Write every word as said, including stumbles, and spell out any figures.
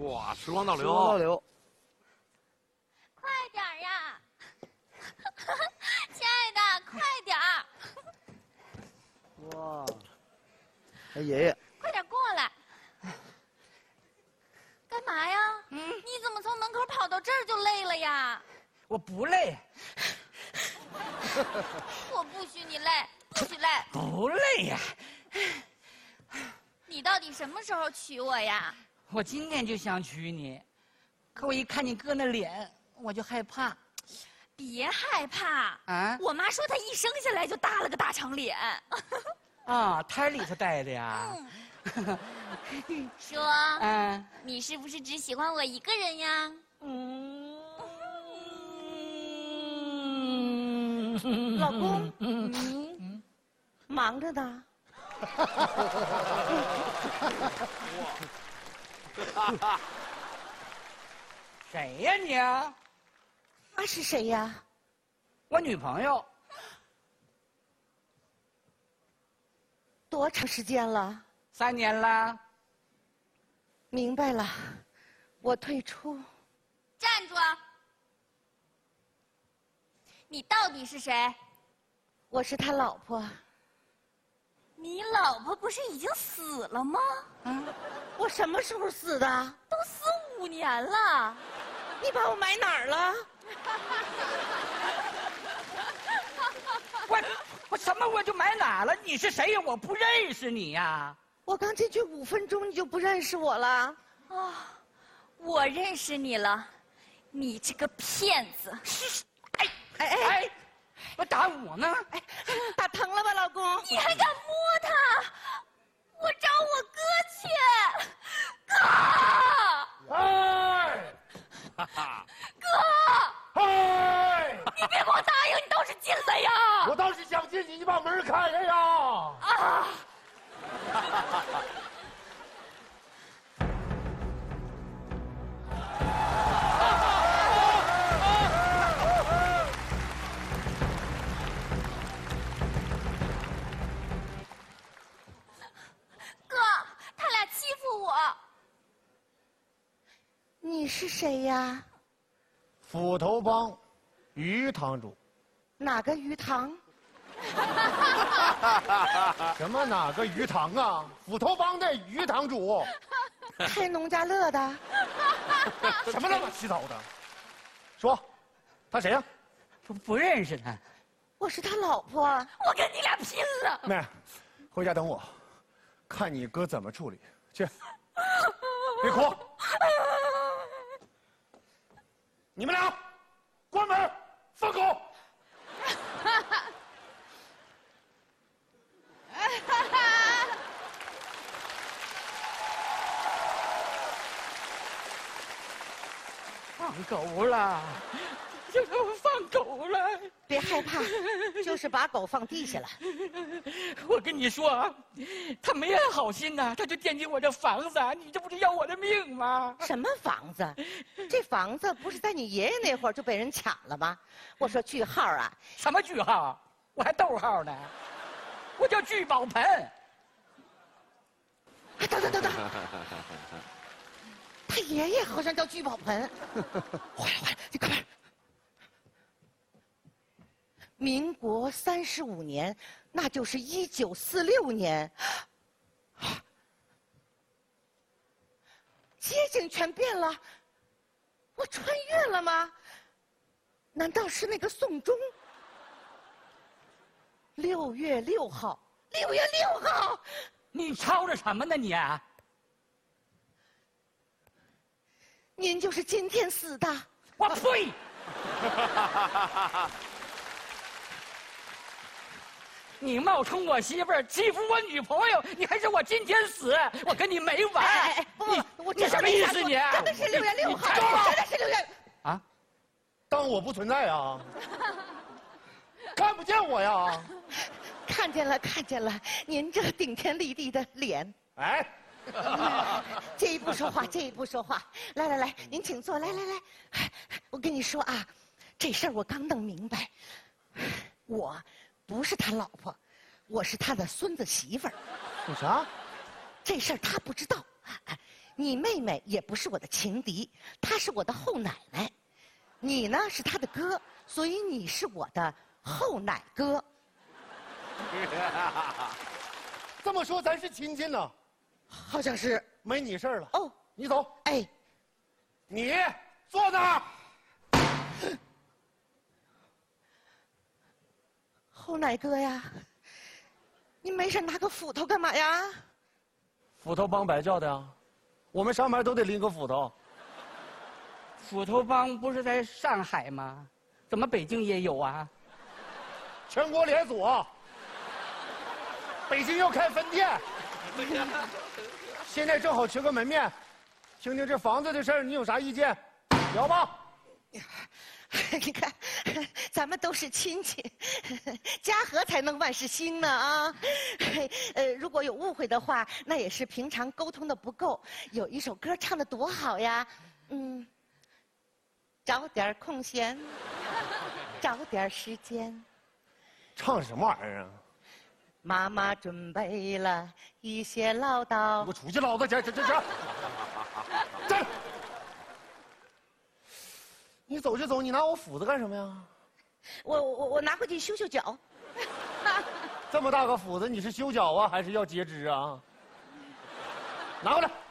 哇，时光倒流， 时光倒流。 快点呀，亲爱的，快点儿！ 哇，哎，爷爷， 快点过来！干嘛呀？嗯，你怎么从门口跑到这儿就累了呀？ 我不累， 我不许你累，不许累！ 不累呀。 你到底什么时候娶我呀？ 我今天就想娶你，可我一看你哥那脸，我就害怕。 别害怕啊！ 我妈说她一生下来就大了个大长脸。 啊，胎里头带的呀。 嗯、说， 嗯， 你是不是只喜欢我一个人呀？ 嗯， 老公，嗯，嗯忙着呢。 谁呀你？ 他是谁呀？ 我女朋友。 多长时间了？ 三年了。 明白了，我退出。 站住！你到底是谁？ 我是他老婆。 你老婆不是已经死了吗？ 啊，我什么时候死的？ 都四五年了。 你把我埋哪儿了？ 我我什么我就埋哪了？你是谁呀？我不认识你呀。 我刚进去五分钟，你就不认识我了？啊、 哦，我认识你了，你这个骗子！ 哎哎哎哎，我打我呢？ 哎，打疼了吧，老公？ 你还敢摸他？我找我哥去！哥！ 哎，哈哈， 哥！ 哎， 你别给我答应，你倒是进来呀！ 我倒是想进去，你把门开开呀！ 啊！哥，他俩欺负我。 你是谁呀？ 斧头帮于堂主。 哪个鱼塘？ 什么哪个鱼塘啊？斧头帮的于堂主。 开农家乐的。 什么乱七八糟的？说，他谁呀？ 不不认识他。 我是他老婆。 我跟你俩拼了！ 妹，回家等我，看你哥怎么处理。去，别哭。你们俩关门，放狗。 放狗了，就给我放狗了！ 别害怕，就是把狗放地下了。 我跟你说啊，他没好心呐、啊，他就惦记我这房子，你这不是要我的命吗？ 什么房子？这房子不是在你爷爷那会儿就被人抢了吗？我说句号啊！ 什么句号？我还逗号呢！我叫聚宝盆。 哎，等等等等，他爷爷好像叫聚宝盆。坏了坏了，你快点！民国三十五年，那就是一九四六年。街景全变了，我穿越了吗？难道是那个宋钟？六月六号，六月六号。 你吵着什么呢你啊？ 您就是今天死的。 我呸！你冒充我媳妇儿欺负我女朋友，你还说我今天死，我跟你没完！ 哎哎，不不，我你什么意思你？ 真的是六月六号，真的是六月啊！ 当我不存在啊？看不见我呀？ 看见了，看见了，您这顶天立地的脸。 哎， 这一步说话，这一步说话。来来来，您请坐，来来来。我跟你说啊，这事儿我刚弄明白，我不是他老婆，我是他的孙子媳妇儿。 有啥？ 这事儿他不知道。 你妹妹也不是我的情敌，她是我的后奶奶。你呢是她的哥，所以你是我的后奶哥。 这么说，咱是亲戚呢。 好像是。 没你事儿了。 哦， 你走。 哎， 你坐那儿。 后奶哥呀，你没事拿个斧头干嘛呀？ 斧头帮白叫的呀，我们上班都得拎个斧头。 斧头帮不是在上海吗？怎么北京也有啊？ 全国连锁，北京要开分店。现在正好缺个门面，听听这房子的事儿，你有啥意见？聊吧。 你看，咱们都是亲戚，家和才能万事兴呢啊！呃，如果有误会的话，那也是平常沟通的不够。有一首歌唱的多好呀，嗯，找点空闲，找点时间。 唱什么玩意儿啊？ 妈妈准备了一些唠叨。 给我出去唠叨去！去去去！站！你走就走，你拿我斧子干什么呀？ 我我我拿回去修修脚。 这么大个斧子，你是修脚啊，还是要截肢啊？拿过来。